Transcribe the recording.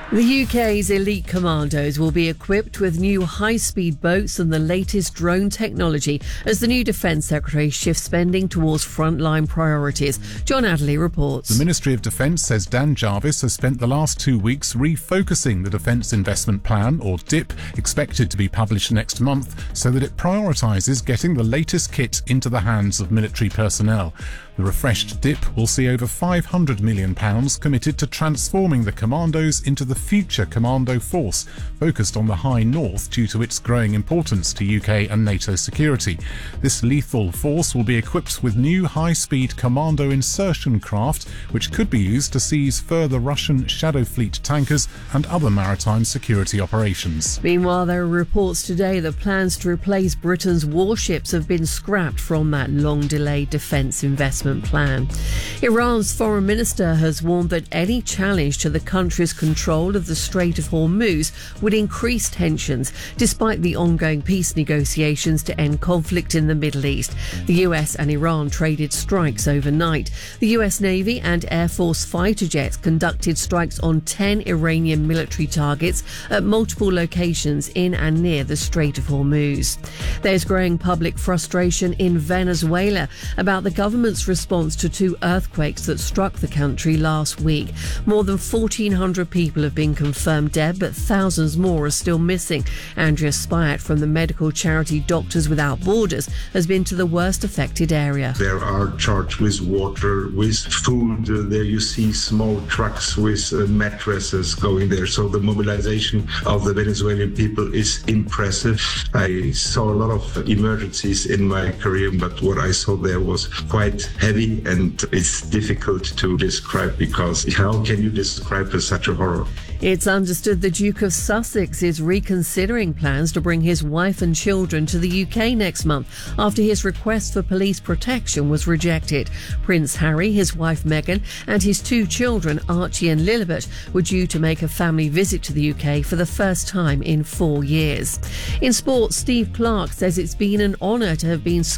The UK's elite commandos will be equipped with new high-speed boats and the latest drone technology as the new Defence Secretary shifts spending towards frontline priorities. John Adderley reports. The Ministry of Defence says Dan Jarvis has spent the last 2 weeks refocusing the Defence Investment Plan, or DIP, expected to be published next month, so that it prioritises getting the latest kit into the hands of military personnel. The refreshed DIP will see over £500 million committed to transforming the commandos into the future commando force, focused on the High North due to its growing importance to UK and NATO security. This lethal force will be equipped with new high-speed commando insertion craft, which could be used to seize further Russian Shadow Fleet tankers and other maritime security operations. Meanwhile, there are reports today that plans to replace Britain's warships have been scrapped from that long-delayed defence investment plan. Iran's foreign minister has warned that any challenge to the country's control of the Strait of Hormuz would increase tensions, despite the ongoing peace negotiations to end conflict in the Middle East. The US and Iran traded strikes overnight. The US Navy and Air Force fighter jets conducted strikes on 10 Iranian military targets at multiple locations in and near the Strait of Hormuz. There's growing public frustration in Venezuela about the government's response to 2 earthquakes that struck the country last week. More than 1,400 people have been confirmed dead, but thousands more are still missing. Andrea Spyatt from the medical charity Doctors Without Borders has been to the worst affected area. There are trucks with water, with food. There you see small trucks with mattresses going there. So the mobilization of the Venezuelan people is impressive. I saw a lot of emergencies in my career, but what I saw there was quite heavy, and it's difficult to describe, because how can you describe such a horror? It's understood the Duke of Sussex is reconsidering plans to bring his wife and children to the UK next month after his request for police protection was rejected. Prince Harry, his wife Meghan, and his 2 children, Archie and Lilibet, were due to make a family visit to the UK for the first time in 4 years. In sport, Steve Clarke says it's been an honour to have been